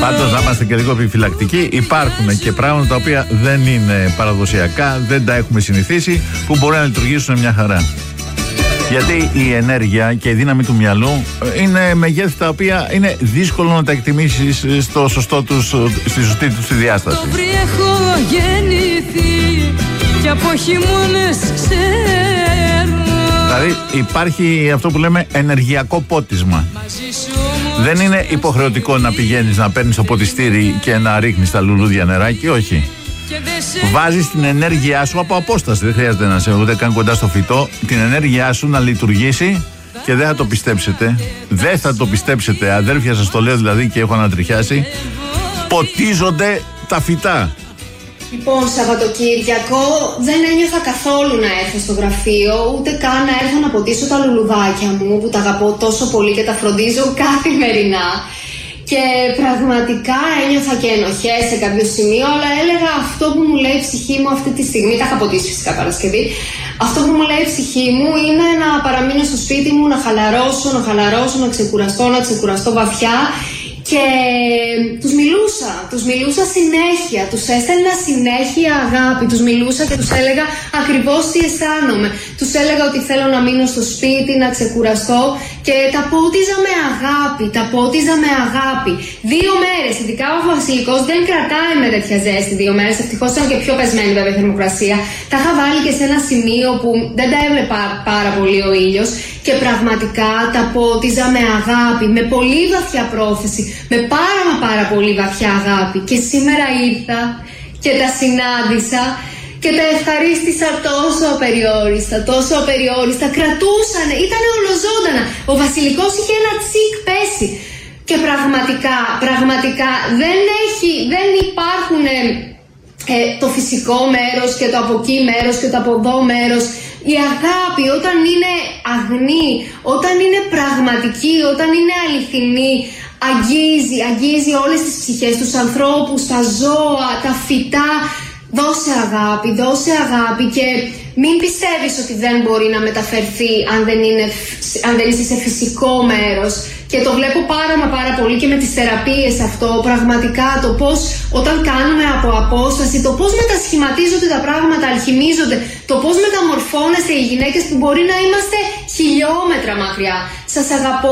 Πάντως να είμαστε και λίγο επιφυλακτικοί. Υπάρχουν και πράγματα τα οποία δεν είναι παραδοσιακά, δεν τα έχουμε συνηθίσει, που μπορεί να λειτουργήσουν μια χαρά. Γιατί η ενέργεια και η δύναμη του μυαλού είναι μεγέθη τα οποία είναι δύσκολο να τα εκτιμήσεις στο σωστό τους, στη σωστή τους τη διάσταση. Έχω γεννηθεί και από χειμώνες ξέρω. Δηλαδή υπάρχει αυτό που λέμε ενεργειακό πότισμα. Δεν είναι υποχρεωτικό να πηγαίνεις να παίρνεις το ποτιστήρι και να ρίχνεις τα λουλούδια νεράκι, όχι. Βάζεις την ενέργειά σου από απόσταση. Δεν χρειάζεται να είσαι ούτε καν κοντά στο φυτό. Την ενέργειά σου να λειτουργήσει και δεν θα το πιστέψετε. Δεν θα το πιστέψετε, αδέρφια, σας το λέω δηλαδή και έχω ανατριχιάσει. Ποτίζονται τα φυτά. Λοιπόν, Σαββατοκύριακο δεν ένιωθα καθόλου να έρθω στο γραφείο, ούτε καν να έρθω να ποτίσω τα λουλουδάκια μου που τα αγαπώ τόσο πολύ και τα φροντίζω καθημερινά. Και πραγματικά ένιωθα και ενοχές σε κάποιο σημείο, αλλά έλεγα αυτό που μου λέει η ψυχή μου αυτή τη στιγμή, τα είχα ποτίσει φυσικά Παρασκευή, αυτό που μου λέει η ψυχή μου είναι να παραμείνω στο σπίτι μου, να χαλαρώσω, να ξεκουραστώ βαθιά. Και τους μιλούσα συνέχεια, τους έστελνα συνέχεια αγάπη, τους μιλούσα και τους έλεγα ακριβώς τι αισθάνομαι. Τους έλεγα ότι θέλω να μείνω στο σπίτι, να ξεκουραστώ και τα πότιζα με αγάπη. 2 μέρες, ειδικά ο Βασιλικός δεν κρατάει με τέτοια ζέστη 2 μέρες, ευτυχώς ήταν και πιο πεσμένη βέβαια η θερμοκρασία. Τα είχα βάλει και σε ένα σημείο που δεν τα έβλεπα πάρα πολύ ο ήλιος και πραγματικά τα πότιζα με αγάπη, με πολύ βαθιά πρόθεση. Με πάρα πολύ βαθιά αγάπη. Και σήμερα ήρθα και τα συνάντησα και τα ευχαρίστησα τόσο απεριόριστα. Κρατούσανε, ήταν ολοζώντανα. Ο Βασιλικός είχε ένα τσικ πέσει. Και πραγματικά δεν υπάρχουν το φυσικό μέρος και το από εκεί μέρος και το από εδώ μέρος. Η αγάπη όταν είναι αγνή, όταν είναι πραγματική, όταν είναι αληθινή, αγγίζει όλες τις ψυχές, τους ανθρώπους, τα ζώα, τα φυτά. Δώσε αγάπη και μην πιστεύεις ότι δεν μπορεί να μεταφερθεί αν δεν είσαι σε φυσικό μέρος. Και το βλέπω πάρα πολύ και με τις θεραπείες αυτό, πραγματικά το πώς όταν κάνουμε από απόσταση, το πώς μετασχηματίζονται τα πράγματα, αλχημίζονται, το πώς μεταμορφώνεστε οι γυναίκες που μπορεί να είμαστε χιλιόμετρα μακριά. Σας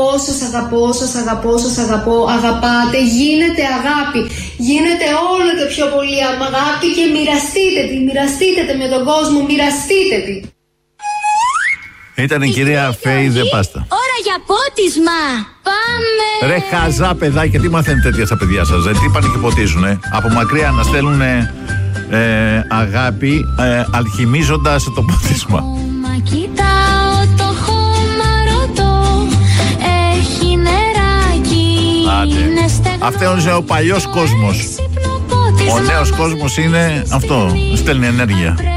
αγαπώ, αγαπάτε, γίνεται αγάπη, γίνεται όλο και πιο πολύ αγάπη και μοιραστείτε τη με τον κόσμο, μοιραστείτε τη. Ήταν η κυρία Φέη Δεπάστα. Ώρα για πότισμα. Πάμε. Ρε χαζά παιδάκια, τι μαθαίνετε τέτοια στα παιδιά σας? Τι πάνε και ποτίζουνε? Από μακριά να στέλνουν αγάπη, αλχημίζοντας το ποτίσμα. Κοιτάω το χώμα, ρωτώ, έχει νεράκι. Άντε. Αυτό είναι ο παλιός κόσμος. Ο νέος κόσμος είναι αυτό, στέλνει ενέργεια.